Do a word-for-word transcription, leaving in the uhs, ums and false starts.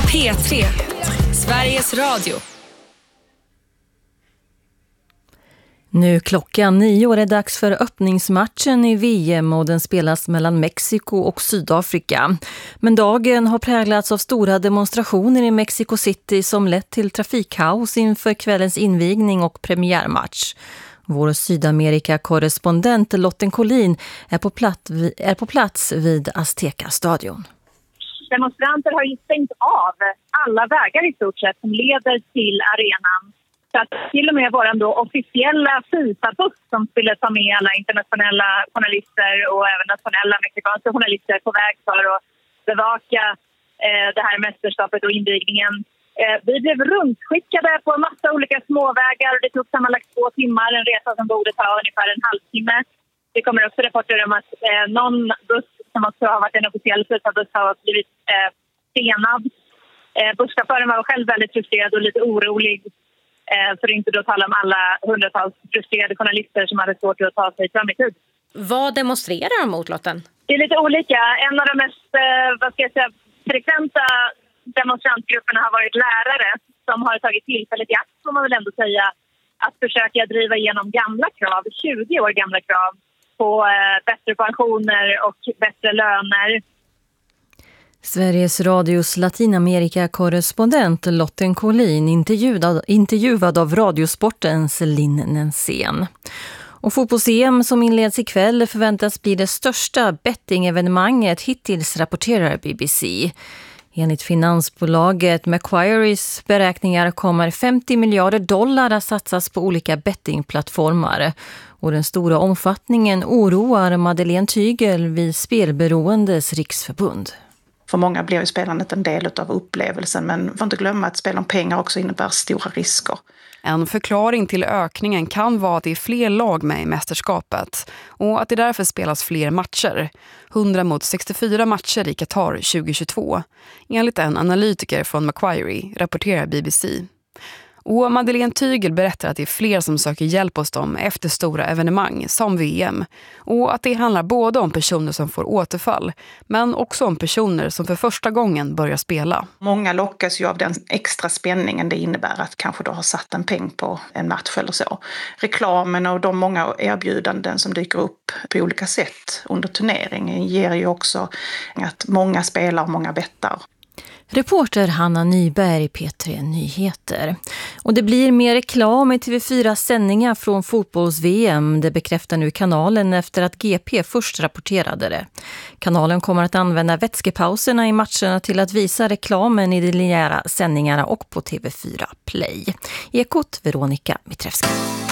P tre, Sveriges Radio. Nu klockan nio är det dags för öppningsmatchen i V M och den spelas mellan Mexiko och Sydafrika. Men dagen har präglats av stora demonstrationer i Mexico City som lett till trafikkaos inför kvällens invigning och premiärmatch. Vår Sydamerika-korrespondent Lotten Collin är på plats, är på plats vid Azteca-stadion. Demonstranter har ju stängt av alla vägar i stort sett som leder till arenan. Så att till och med vår då officiella FIFA-buss som skulle ta med alla internationella journalister och även nationella mexikanska journalister på väg för att bevaka eh, det här mästerskapet och invigningen. Eh, vi blev rundskickade på en massa olika småvägar och det tog sammanlagt två timmar, en resa som borde ta ungefär en halvtimme. Det kommer också rapporter om att eh, någon buss som också har varit en officiell FIFA-buss har blivit eh, stenad. Eh, busschauffören var själv väldigt frustrerad och lite orolig. För att inte då tala om alla hundratals frustrerade journalister som hade svårt att ta sig fram i tid. Vad demonstrerar de mot, Lotten? Det är lite olika. En av de mest vad ska jag säga, frekventa demonstrantgrupperna har varit lärare som har tagit tillfället i akt, får man väl ändå säga, att försöka driva igenom gamla krav, tjugo år gamla krav på bättre pensioner och bättre löner. Sveriges Radios Latinamerika-korrespondent Lotten Collin intervjuad, intervjuad av Radiosportens Linn Nensén. Och fotbolls-E M som inleds ikväll förväntas bli det största bettingevenemanget hittills, rapporterar B B C. Enligt finansbolaget Macquaries beräkningar kommer femtio miljarder dollar att satsas på olika bettingplattformar. Och den stora omfattningen oroar Madeleine Tygel vid Spelberoendes riksförbund. För många blir ju spelandet en del av upplevelsen, men får inte glömma att spela om pengar också innebär stora risker. En förklaring till ökningen kan vara att det är fler lag med i mästerskapet och att det därför spelas fler matcher. hundra mot sextiofyra matcher i Qatar tjugohundratjugotvå. Enligt en analytiker från Macquarie, rapporterar B B C. Och Madeleine Tygel berättar att det är fler som söker hjälp hos dem efter stora evenemang som V M. Och att det handlar både om personer som får återfall, men också om personer som för första gången börjar spela. Många lockas ju av den extra spänningen det innebär att kanske då ha satt en peng på en match eller så. Reklamen och de många erbjudanden som dyker upp på olika sätt under turneringen ger ju också att många spelar och många bettar. Reporter Hanna Nyberg, P tre Nyheter. Och det blir mer reklam i T V fyras sändningar från fotbolls-V M. Det bekräftar nu kanalen efter att G P först rapporterade det. Kanalen kommer att använda vätskepauserna i matcherna till att visa reklamen i de linjära sändningarna och på T V fyra Play. Ekot Veronica Mitrevska.